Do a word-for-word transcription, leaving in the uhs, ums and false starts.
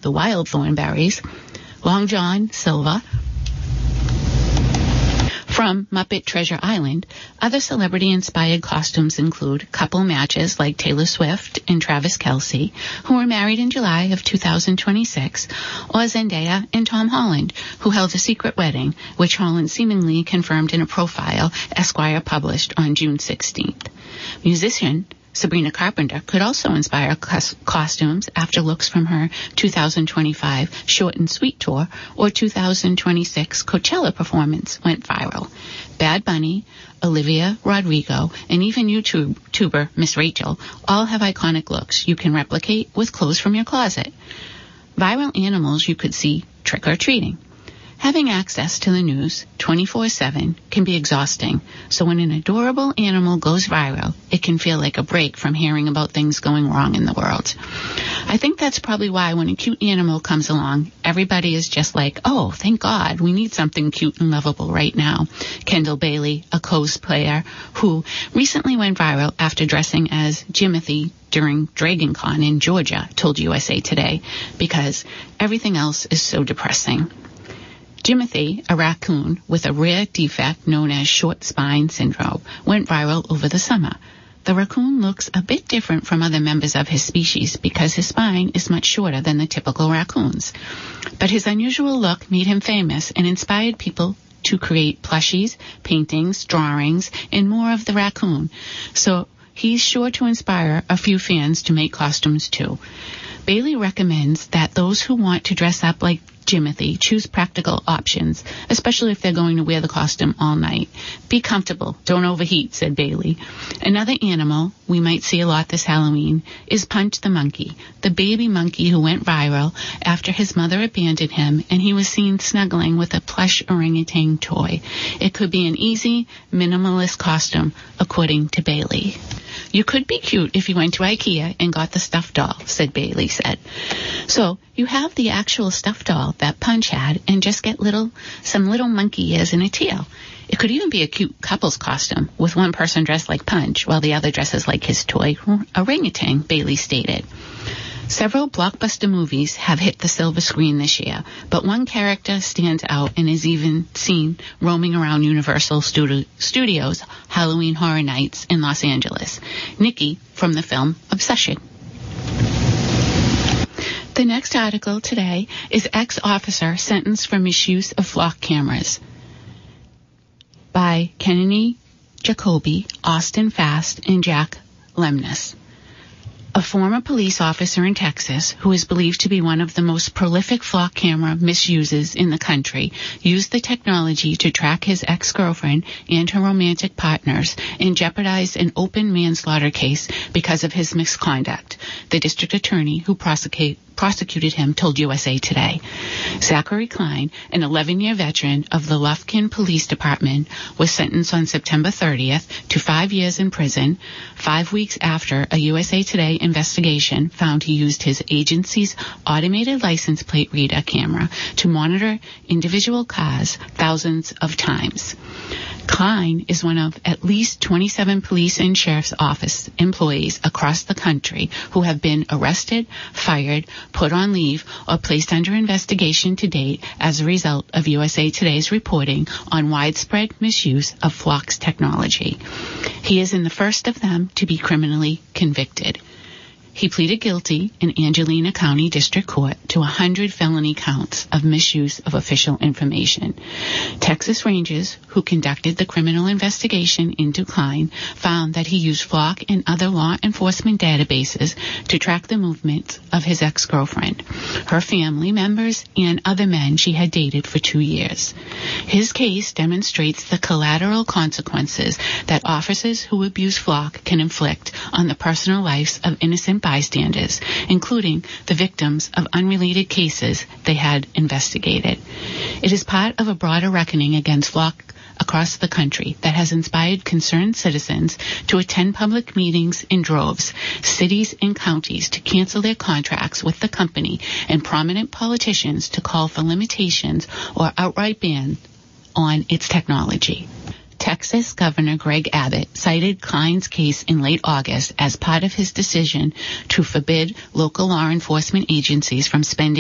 the wild thornberries, Long John Silver from Muppet Treasure Island. Other celebrity-inspired costumes include couple matches like Taylor Swift and Travis Kelce, who were married in July of two thousand twenty-six, or Zendaya and Tom Holland, who held a secret wedding, which Holland seemingly confirmed in a profile Esquire published on June sixteenth. Musician Sabrina Carpenter could also inspire cos- costumes after looks from her two thousand twenty-five Short and Sweet tour or two thousand twenty-six Coachella performance went viral. Bad Bunny, Olivia Rodrigo, and even YouTuber Miss Rachel all have iconic looks you can replicate with clothes from your closet. Viral animals you could see trick-or-treating. Having access to the news twenty-four seven can be exhausting, so when an adorable animal goes viral, it can feel like a break from hearing about things going wrong in the world. I think that's probably why when a cute animal comes along, everybody is just like, oh, thank God, we need something cute and lovable right now. Kendall Bailey, a cosplayer who recently went viral after dressing as Jimothy during Dragon Con in Georgia, told U S A Today, because everything else is so depressing. Jimothy, a raccoon with a rare defect known as short spine syndrome, went viral over the summer. The raccoon looks a bit different from other members of his species because his spine is much shorter than the typical raccoons. But his unusual look made him famous and inspired people to create plushies, paintings, drawings, and more of the raccoon. So he's sure to inspire a few fans to make costumes too. Bailey recommends that those who want to dress up like Jimothy choose practical options, especially if they're going to wear the costume all night. Be comfortable, don't overheat, said Bailey. Another animal we might see a lot this Halloween is Punch the monkey, the baby monkey who went viral after his mother abandoned him and he was seen snuggling with a plush orangutan toy. It could be an easy, minimalist costume, according to Bailey. You could be cute if you went to IKEA and got the stuffed doll, said Bailey said. So you have the actual stuffed doll that Punch had and just get little some little monkey ears and a tail. It could even be a cute couple's costume with one person dressed like Punch while the other dresses like his toy orangutan, Bailey stated. Several blockbuster movies have hit the silver screen this year, but one character stands out and is even seen roaming around Universal Studi- Studios Halloween Horror Nights in Los Angeles. Nikki from the film Obsession. The next article today is Ex-Officer Sentenced for Misuse of Flock Cameras by Kennedy Jacoby, Austin Fast, and Jack Lemnis. A former police officer in Texas, who is believed to be one of the most prolific flock camera misuses in the country, used the technology to track his ex-girlfriend and her romantic partners and jeopardized an open manslaughter case because of his misconduct, the district attorney who prosecute, prosecuted him told U S A Today. Zachary Klein, an eleven-year veteran of the Lufkin Police Department, was sentenced on September thirtieth to five years in prison, five weeks after a U S A Today investigation found he used his agency's automated license plate reader camera to monitor individual cars thousands of times. Klein is one of at least twenty-seven police and sheriff's office employees across the country who have been arrested, fired, put on leave, or placed under investigation to date as a result of U S A Today's reporting on widespread misuse of Flock's technology. He is in the first of them to be criminally convicted. He pleaded guilty in Angelina County District Court to one hundred felony counts of misuse of official information. Texas Rangers, who conducted the criminal investigation into Klein, found that he used Flock and other law enforcement databases to track the movements of his ex-girlfriend, her family members, and other men she had dated for two years. His case demonstrates the collateral consequences that officers who abuse Flock can inflict on the personal lives of innocent bystanders, including the victims of unrelated cases they had investigated. It is part of a broader reckoning against Flock across the country that has inspired concerned citizens to attend public meetings in droves, cities and counties to cancel their contracts with the company, and prominent politicians to call for limitations or outright ban on its technology. Texas Governor Greg Abbott cited Klein's case in late August as part of his decision to forbid local law enforcement agencies from spending